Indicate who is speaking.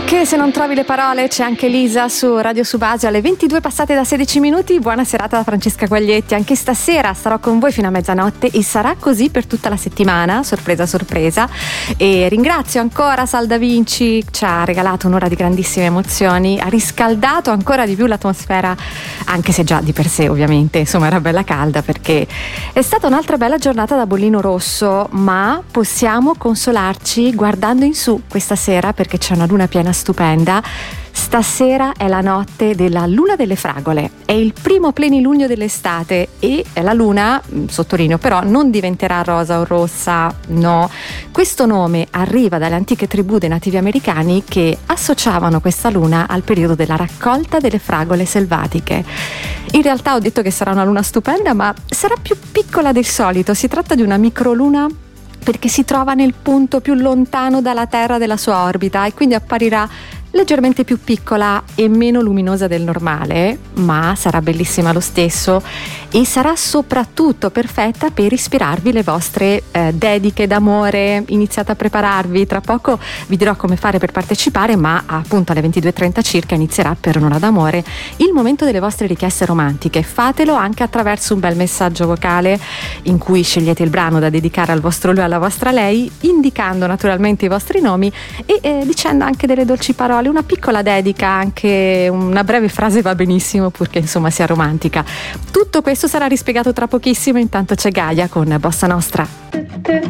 Speaker 1: Che se non trovi le parole c'è anche Lisa su Radio Subasio alle 22 passate da 16 minuti. Buona serata da Francesca Quaglietti. Anche stasera starò con voi fino a mezzanotte e sarà così per tutta la settimana, sorpresa sorpresa. E ringrazio ancora Sal Da Vinci, ci ha regalato un'ora di grandissime emozioni, ha riscaldato ancora di più l'atmosfera, anche se già di per sé ovviamente insomma era bella calda, perché è stata un'altra bella giornata da bollino rosso, ma possiamo consolarci guardando in su questa sera perché c'è una luna piena stupenda. Stasera è la notte della luna delle fragole, è il primo plenilunio dell'estate e la luna, sottolineo però, non diventerà rosa o rossa, no. Questo nome arriva dalle antiche tribù dei nativi americani che associavano questa luna al periodo della raccolta delle fragole selvatiche. In realtà ho detto che sarà una luna stupenda, ma sarà più piccola del solito, si tratta di una microluna perché si trova nel punto più lontano dalla Terra della sua orbita e quindi apparirà leggermente più piccola e meno luminosa del normale, ma sarà bellissima lo stesso e sarà soprattutto perfetta per ispirarvi le vostre dediche d'amore. Iniziate a prepararvi, tra poco vi dirò come fare per partecipare, ma appunto alle 22:30 circa inizierà per un'ora d'amore il momento delle vostre richieste romantiche. Fatelo anche attraverso un bel messaggio vocale in cui scegliete il brano da dedicare al vostro lui o alla vostra lei, indicando naturalmente i vostri nomi e dicendo anche delle dolci parole. Una piccola dedica, anche una breve frase va benissimo, purché insomma sia romantica. Tutto questo sarà rispiegato tra pochissimo, intanto c'è Gaia con Bossa Nostra.